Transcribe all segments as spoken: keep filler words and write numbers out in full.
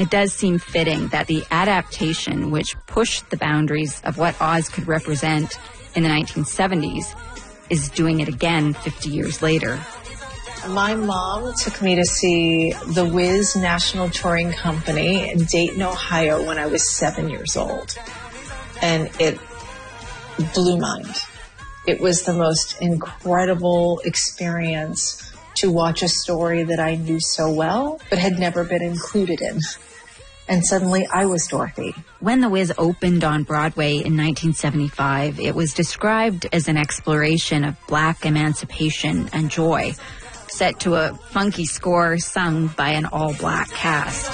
It does seem fitting that the adaptation, which pushed the boundaries of what Oz could represent in the nineteen seventies, is doing it again fifty years later. My mom took me to see the Wiz National Touring Company in Dayton, Ohio when I was seven years old. And it blew my mind. It was the most incredible experience to watch a story that I knew so well, but had never been included in. And suddenly I was Dorothy. When The Wiz opened on Broadway in nineteen seventy-five, it was described as an exploration of Black emancipation and joy, set to a funky score sung by an all-Black cast.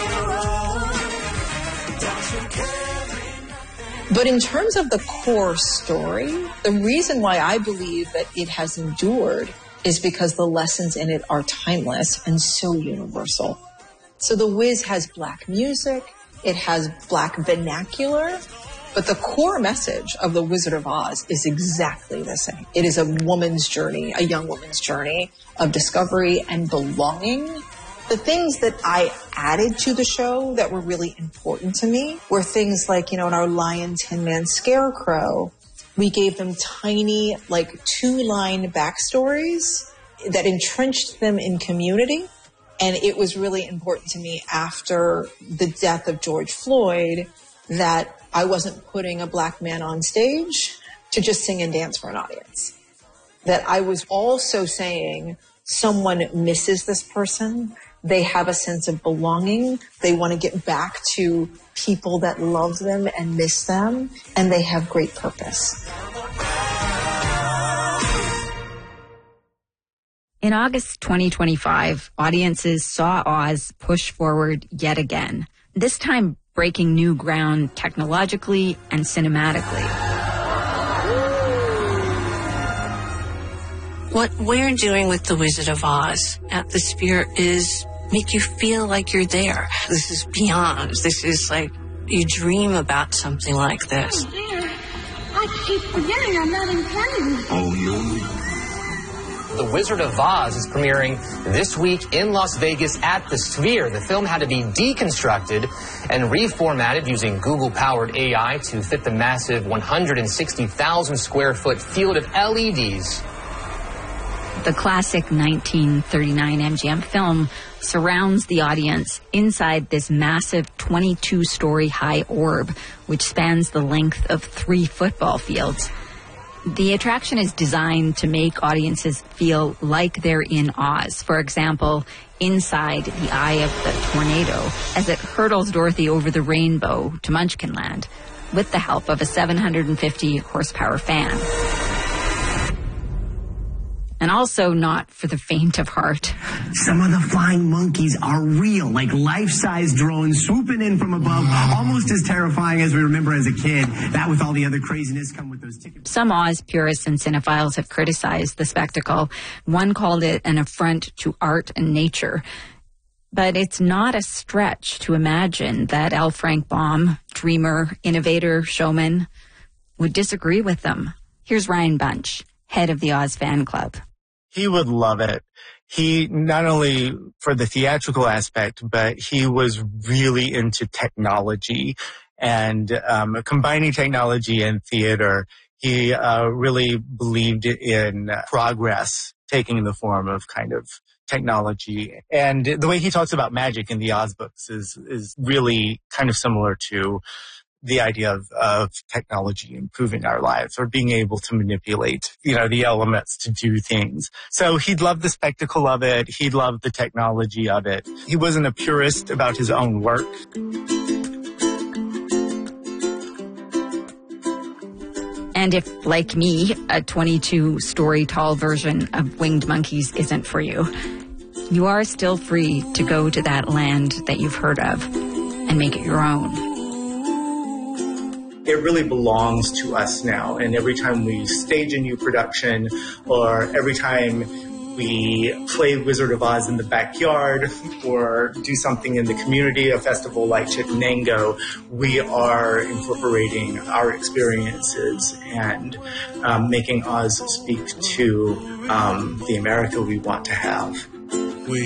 But in terms of the core story, the reason why I believe that it has endured is because the lessons in it are timeless and so universal. So The Wiz has Black music, it has Black vernacular, but the core message of The Wizard of Oz is exactly the same. It is a woman's journey, a young woman's journey of discovery and belonging. The things that I added to the show that were really important to me were things like, you know, in our Lion Tin Man Scarecrow, we gave them tiny, like, two-line backstories that entrenched them in community. And it was really important to me after the death of George Floyd that I wasn't putting a Black man on stage to just sing and dance for an audience. That I was also saying someone misses this person. They have a sense of belonging. They want to get back to people that love them and miss them. And they have great purpose. In August twenty twenty-five, audiences saw Oz push forward yet again, this time breaking new ground technologically and cinematically. What we're doing with The Wizard of Oz at the Sphere is make you feel like you're there. This is beyond. This is like you dream about something like this. Oh, dear. I keep forgetting I'm not in Canada. Oh, you? The Wizard of Oz is premiering this week in Las Vegas at the Sphere. The film had to be deconstructed and reformatted using Google-powered A I to fit the massive one hundred sixty thousand square foot field of L E Ds. The classic nineteen thirty-nine M G M film surrounds the audience inside this massive twenty-two story high orb, which spans the length of three football fields. The attraction is designed to make audiences feel like they're in Oz. For example, inside the eye of the tornado, as it hurtles Dorothy over the rainbow to Munchkinland, with the help of a seven hundred fifty horsepower fan. And also not for the faint of heart. Some of the flying monkeys are real, like life-size drones swooping in from above, almost as terrifying as we remember as a kid. That with all the other craziness come with those tickets. Some Oz purists and cinephiles have criticized the spectacle. One called it an affront to art and nature. But it's not a stretch to imagine that L. Frank Baum, dreamer, innovator, showman, would disagree with them. Here's Ryan Bunch, head of the Oz fan club. He would love it. He, not only for the theatrical aspect, but he was really into technology and um, combining technology and theater. He uh, really believed in progress taking the form of kind of technology. And the way he talks about magic in the Oz books is, is really kind of similar to the idea of, of technology improving our lives or being able to manipulate, you know, the elements to do things. So he'd love the spectacle of it. He'd love the technology of it. He wasn't a purist about his own work. And if, like me, a twenty-two story tall version of Winged Monkeys isn't for you, you are still free to go to that land that you've heard of and make it your own. It really belongs to us now. And every time we stage a new production or every time we play Wizard of Oz in the backyard or do something in the community, a festival like Chittenango, we are incorporating our experiences and um, making Oz speak to um, the America we want to have.